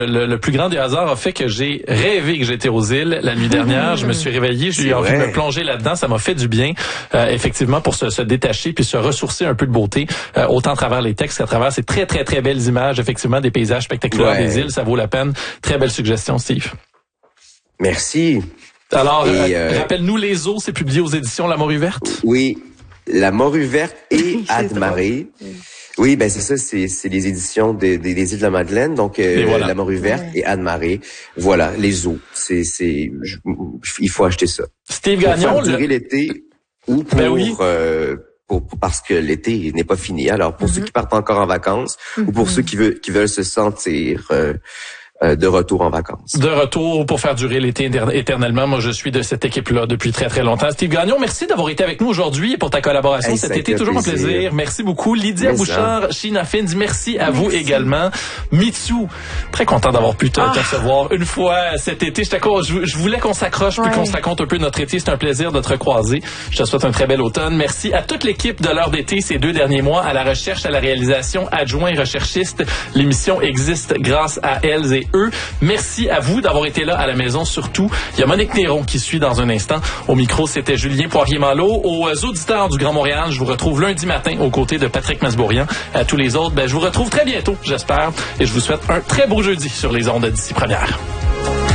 Le plus grand des hasards a fait que j'ai rêvé que j'étais aux îles la nuit dernière. Je me suis réveillé, j'ai eu envie de me plonger là-dedans. Ça m'a fait du bien, effectivement, pour se détacher puis se ressourcer un peu de beauté, autant à travers les textes qu'à travers ces très, très, très belles images, effectivement, des paysages spectaculaires des îles. Ça vaut la peine. Très belle suggestion, Steve. Merci. Alors, rappelle-nous, Les Eaux, c'est publié aux éditions La Morue Verte? Oui, La Morue Verte et Admarée. Oui, ben c'est ça, c'est les éditions des îles de la Madeleine, donc voilà. La Morue Verte et Anne-Marie. Voilà, Les Eaux. Il faut acheter ça. Steve Gagnon, pour durer l'été ou pour parce que l'été n'est pas fini. Alors pour ceux qui partent encore en vacances ou pour ceux qui veulent se sentir de retour en vacances. De retour pour faire durer l'été éternellement. Moi, je suis de cette équipe-là depuis très, très longtemps. Steve Gagnon, merci d'avoir été avec nous aujourd'hui et pour ta collaboration cet été. Toujours un plaisir. Merci beaucoup. Lydia Bouchard, Sheena Fin, merci à vous également. Mitsu, très content d'avoir pu te recevoir une fois cet été. Je voulais qu'on s'accroche puis qu'on se raconte un peu notre été. C'est un plaisir de te recroiser. Je te souhaite un très bel automne. Merci à toute l'équipe de l'heure d'été ces 2 derniers mois, à la recherche, à la réalisation, adjoints recherchistes. L'émission existe grâce à elles et eux. Merci à vous d'avoir été là à la maison surtout. Il y a Monique Néron qui suit dans un instant. Au micro, c'était Julien Poirier-Malo. Aux auditeurs du Grand Montréal, je vous retrouve lundi matin aux côtés de Patrick Masbourian. À tous les autres, je vous retrouve très bientôt, j'espère. Et je vous souhaite un très beau jeudi sur les ondes d'ici première.